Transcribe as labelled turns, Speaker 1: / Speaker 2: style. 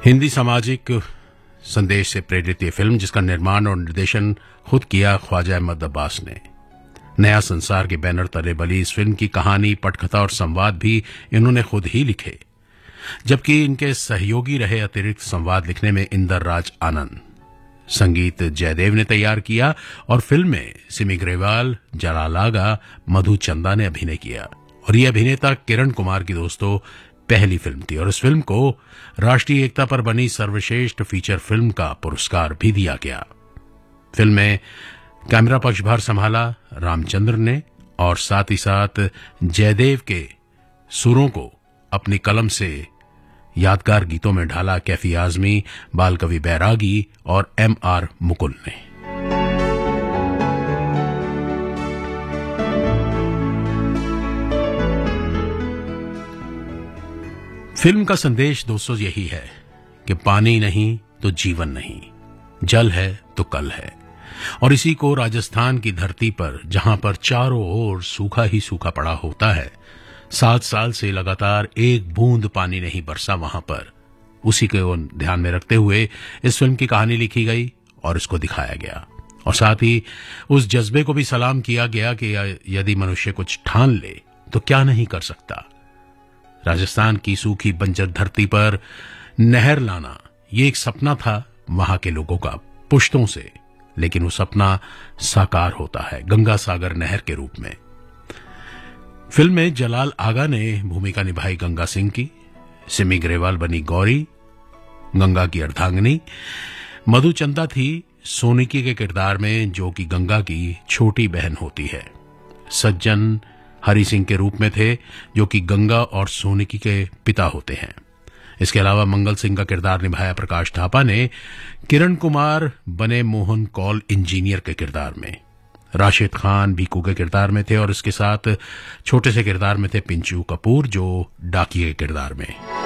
Speaker 1: हिंदी सामाजिक संदेश से प्रेरित ये फिल्म, जिसका निर्माण और निर्देशन खुद किया ख्वाजा अहमद अब्बास ने। नया संसार के बैनर तले बनी इस फिल्म की कहानी, पटकथा और संवाद भी इन्होंने खुद ही लिखे, जबकि इनके सहयोगी रहे अतिरिक्त संवाद लिखने में इंदर राज आनंद। संगीत जयदेव ने तैयार किया और फिल्म में सिमी ग्रेवाल, जलाल आगा, मधु चंदा ने अभिनय किया। और ये अभिनेता किरण कुमार की दोस्तों पहली फिल्म थी और इस फिल्म को राष्ट्रीय एकता पर बनी सर्वश्रेष्ठ फीचर फिल्म का पुरस्कार भी दिया गया। फिल्म में कैमरा पक्षभार संभाला रामचंद्र ने और साथ ही साथ जयदेव के सुरों को अपनी कलम से यादगार गीतों में ढाला कैफी आजमी, बालकवि बैरागी और M.R. मुकुल ने। फिल्म का संदेश दोस्तों यही है कि पानी नहीं तो जीवन नहीं, जल है तो कल है। और इसी को राजस्थान की धरती पर, जहां पर चारों ओर सूखा ही सूखा पड़ा होता है, 7 साल से लगातार एक बूंद पानी नहीं बरसा वहां पर, उसी को ध्यान में रखते हुए इस फिल्म की कहानी लिखी गई और इसको दिखाया गया। और साथ ही उस जज्बे को भी सलाम किया गया कि यदि मनुष्य कुछ ठान ले तो क्या नहीं कर सकता। राजस्थान की सूखी बंजर धरती पर नहर लाना, ये एक सपना था वहां के लोगों का पुश्तों से, लेकिन वो सपना साकार होता है गंगा सागर नहर के रूप में। फिल्म में जलाल आगा ने भूमिका निभाई गंगा सिंह की, सिमी ग्रेवाल बनी गौरी, गंगा की अर्धांगिनी, मधु चंदा थी सोनिकी के किरदार में, जो कि गंगा की छोटी बहन होती है। सज्जन हरि सिंह के रूप में थे, जो कि गंगा और सोनिकी के पिता होते हैं। इसके अलावा मंगल सिंह का किरदार निभाया प्रकाश थापा ने, किरण कुमार बने मोहन कौल इंजीनियर के किरदार में, राशिद खान भीकू के किरदार में थे और इसके साथ छोटे से किरदार में थे पिंचू कपूर जो डाकिये के किरदार में।